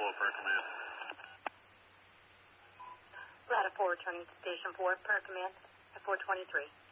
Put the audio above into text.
per command. Rata 4 returning to Station 4 per command at 423.